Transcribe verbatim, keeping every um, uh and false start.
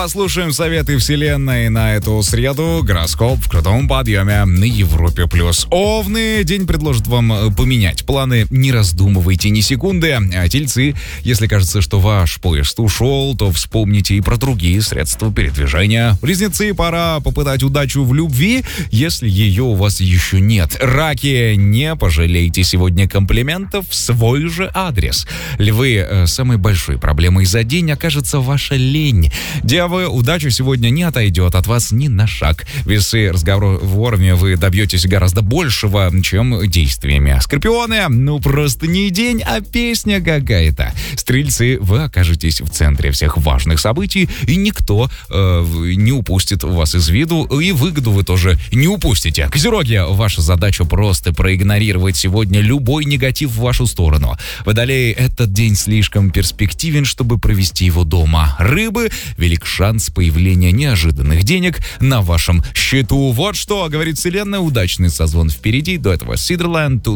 Послушаем советы вселенной на эту среду. Гороскоп в крутом подъеме на Европе+. Овны. День предложит вам поменять планы. Не раздумывайте ни секунды. А тельцы, если кажется, что ваш поезд ушел, то вспомните и про другие средства передвижения. Близнецы, пора попытать удачу в любви, если ее у вас еще нет. Раки, не пожалейте сегодня комплиментов в свой же адрес. Львы, самой большой проблемой за день окажется ваша лень. Девы, удача сегодня не отойдет от вас ни на шаг. Весы, разговорами вы добьетесь гораздо большего, чем действиями. Скорпионы, ну просто не день, а песня какая-то. Стрельцы, вы окажетесь в центре всех важных событий, и никто э, не упустит вас из виду, и выгоду вы тоже не упустите. Козероги, ваша задача просто проигнорировать сегодня любой негатив в вашу сторону. Водолеи, этот день слишком перспективен, чтобы провести его дома. Рыбы, велик шанс появления неожиданных денег на вашем счету. Вот что говорит вселенная. Удачный созвон впереди. До этого Сидерленд.